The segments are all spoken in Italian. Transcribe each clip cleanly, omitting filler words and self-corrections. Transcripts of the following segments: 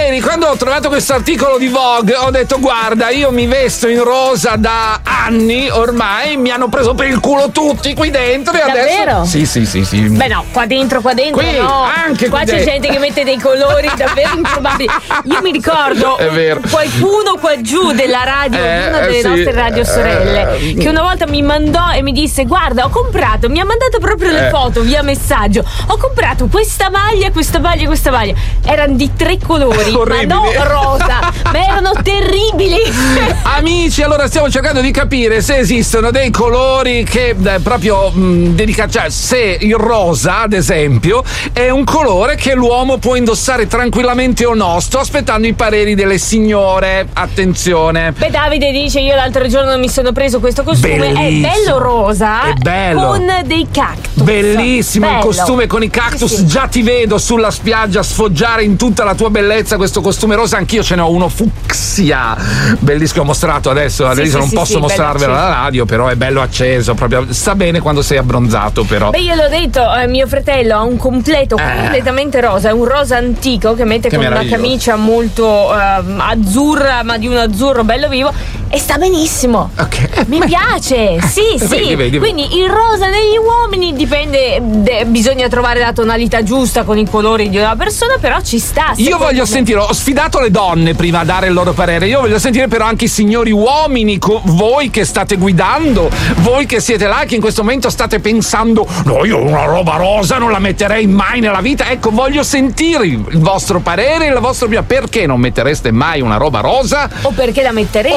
ieri quando ho trovato questo articolo di Vogue ho detto guarda, io mi vesto in rosa da anni ormai, mi hanno preso per il culo tutti qui dentro e davvero? Adesso sì. Beh no, qua dentro qui, no, anche qua c'è gente che mette dei colori davvero improbabili. Io mi ricordo qualcuno qua giù della radio, una delle nostre radio sorelle, che una volta mi mandò e mi disse guarda, ho comprato, mi ha mandato proprio le foto via messaggio, ho comprato questa maglia. Erano di 3 colori, orribili. Ma non rosa, ma erano terribili. Amici, allora stiamo cercando di capire se esistono dei colori che proprio dedicati, cioè se il rosa ad esempio è un colore che l'uomo può indossare tranquillamente o no. Sto aspettando i pareri delle signore, attenzione. Beh, Davide dice io l'altro giorno mi sono preso questo costume, bellissimo. È bello rosa, è bello, con dei cactus, bellissimo, bello. Il costume con i cactus, sì. Già ti vedo sulla spiaggia sfoggiare in tutta la tua bellezza questo costume rosa. Anch'io ce n'ho uno fucsia bellissimo, ho mostrato adesso non posso mostrarvelo alla radio, però è bello acceso, proprio sta bene quando sei abbronzato. Però beh, io l'ho detto, mio fratello ha un completo completamente rosa, è un rosa antico che mette con una camicia molto azzurra, ma di un azzurro bello vivo, e sta benissimo. Mi piace, sì. Vedi. Quindi il rosa negli uomini dipende, bisogna trovare la tonalità giusta con i colori di una persona, però ci sta. Io voglio sentire, ho sfidato le donne prima a dare il loro parere, io voglio sentire però anche i signori uomini, voi che state guidando, voi che siete là, che in questo momento state pensando no, io una roba rosa non la metterei mai nella vita. Ecco, voglio sentire il vostro parere, il vostro perché non mettereste mai una roba rosa, o perché la mettereste,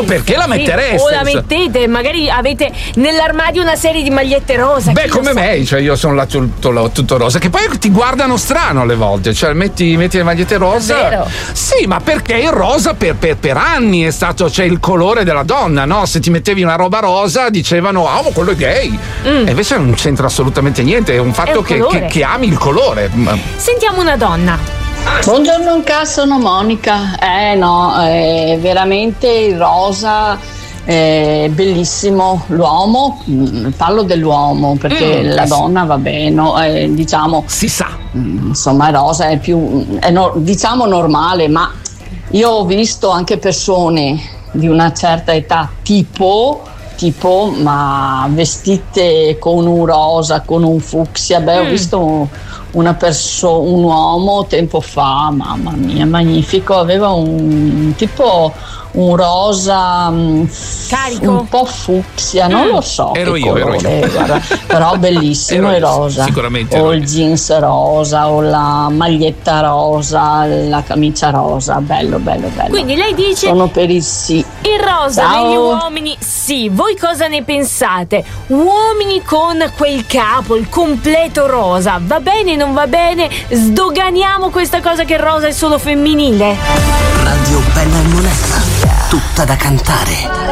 o la mettete, magari avete nell'armadio una serie di magliette rosa. Beh, come me, cioè io sono là tutto rosa, che poi ti guardano strano alle volte, cioè metti le magliette rosa. Davvero? Sì, ma perché il rosa per anni è stato, cioè il colore della donna, no? Se ti mettevi una roba rosa dicevano quello è gay, e invece non c'entra assolutamente niente, è un fatto che ami il colore. Sentiamo una donna. Buongiorno, sono Monica. Veramente il rosa è bellissimo. L'uomo, parlo dell'uomo perché la donna va bene, diciamo si sa, insomma il rosa è più diciamo normale, ma io ho visto anche persone di una certa età tipo ma vestite con un rosa, con un fucsia. Ho visto un uomo tempo fa, mamma mia, magnifico, aveva un rosa carico, un po' fucsia, non lo so, ero io. Guarda, però bellissimo il rosa, sicuramente o il jeans rosa, o la maglietta rosa, la camicia rosa, bello. Quindi lei dice sono per il sì. Il rosa negli uomini, sì. Voi cosa ne pensate? Uomini con quel capo, il completo rosa, va bene, non va bene? Sdoganiamo questa cosa che il rosa è solo femminile? Radio Bella e Monella, tutta da cantare.